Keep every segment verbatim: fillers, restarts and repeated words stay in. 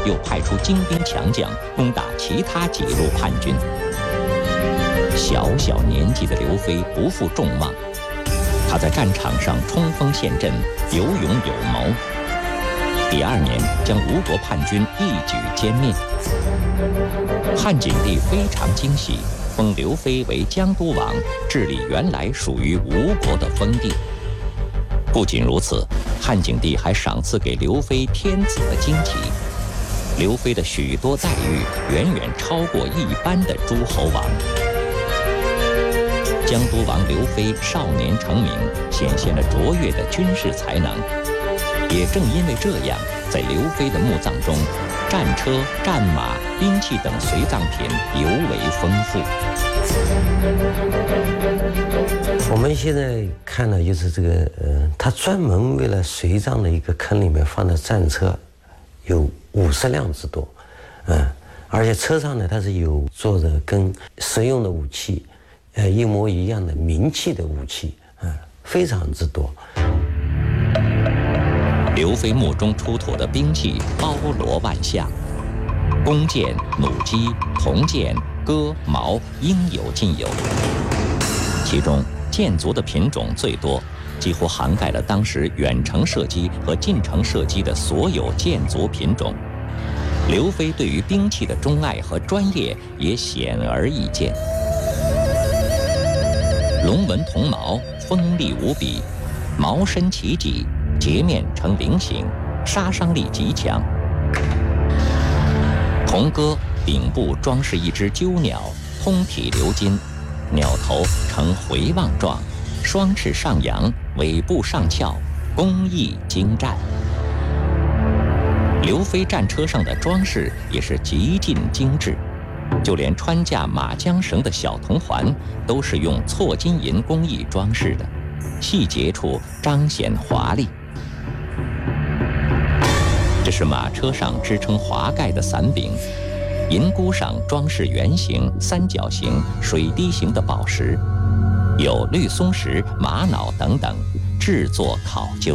又派出精兵强将攻打其他几路叛军。小小年纪的刘飞不负众望，他在战场上冲锋陷阵，有勇有谋。第二年将吴国叛军一举歼灭。汉景帝非常惊喜，封刘飞为江都王，治理原来属于吴国的封地。不仅如此，汉景帝还赏赐给刘飞天子的旌旗。刘飞的许多待遇远远超过一般的诸侯王。江都王刘飞少年成名，显现了卓越的军事才能。也正因为这样，在刘飞的墓葬中，战车、战马、兵器等随葬品尤为丰富。 我们现在看的就是这个，呃，他专门为了随葬的一个坑里面放的战车，有五十辆之多，嗯、呃，而且车上呢，它是有做的跟实用的武器，呃，一模一样的名器的武器，嗯、呃，非常之多。 刘飞墓中出土的兵器包罗万象，弓箭、弩机、铜剑、戈、矛应有尽有。其中箭族的品种最多，几乎涵盖了当时远程射击和近程射击的所有箭族品种。刘飞对于兵器的钟爱和专业也显而易见。龙纹铜矛锋利无比，矛身齐脊，截面呈菱形，杀伤力极强。铜戈顶部装饰一只鸠鸟，通体鎏金，鸟头呈回望状，双翅上扬，尾部上翘，工艺精湛。刘飞战车上的装饰也是极尽精致，就连穿架马缰绳的小铜环都是用错金银工艺装饰的，细节处彰显华丽。这是马车上支撑华盖的伞柄，银箍上装饰圆形、三角形、水滴形的宝石，有绿松石、玛瑙等等，制作考究。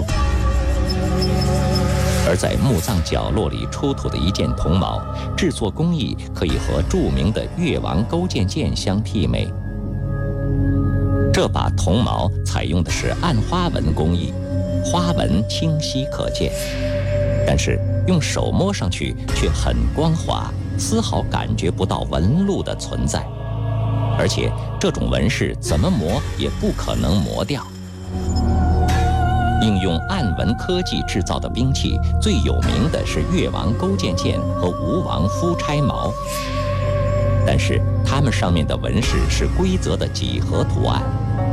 而在墓葬角落里出土的一件铜矛，制作工艺可以和著名的越王勾践剑相媲美。这把铜矛采用的是暗花纹工艺，花纹清晰可见，但是用手摸上去却很光滑，丝毫感觉不到纹路的存在，而且这种纹饰怎么磨也不可能磨掉。应用暗纹科技制造的兵器，最有名的是越王勾践剑和吴王夫差矛，但是它们上面的纹饰是规则的几何图案。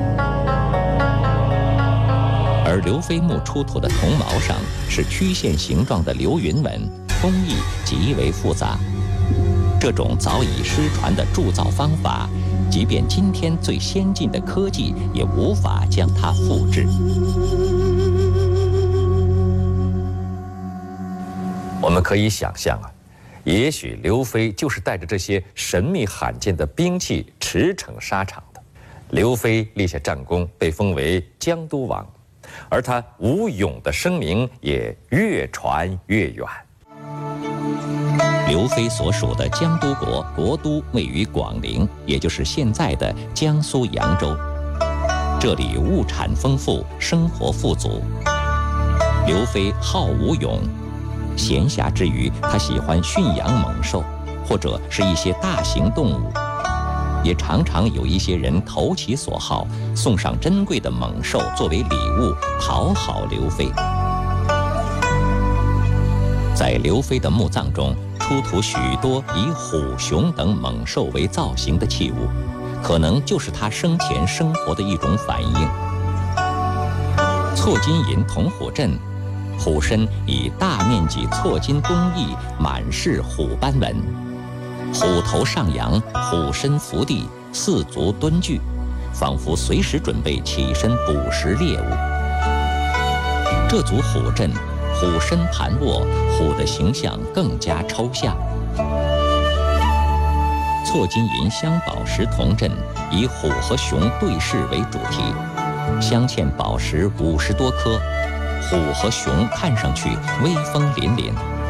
而刘飞墓出土的铜矛上是曲线形状的流云纹，工艺极为复杂。这种早已失传的铸造方法，即便今天最先进的科技也无法将它复制。 我们可以想象啊，也许刘飞就是带着这些神秘罕见的兵器驰骋沙场的。刘飞立下战功，被封为江都王，而他武勇的声名也越传越远。 刘飞所属的江都国国都位于广陵，也就是现在的江苏扬州。这里物产丰富，生活富足。刘飞好武勇，闲暇之余，他喜欢驯养猛兽，或者是一些大型动物，也常常有一些人投其所好，送上珍贵的猛兽作为礼物，讨好刘飞。在刘飞的墓葬中，出土许多以虎、熊等猛兽为造型的器物，可能就是他生前生活的一种反应。错金银铜虎阵，虎身以大面积错金工艺满饰虎斑纹，虎头上扬，虎身伏地，四足蹲踞，仿佛随时准备起身捕食猎物。这组虎阵，虎身盘卧，虎的形象更加抽象。错金银镶宝石铜阵以虎和熊对视为主题，镶嵌宝石五十多颗，虎和熊看上去威风凛凛。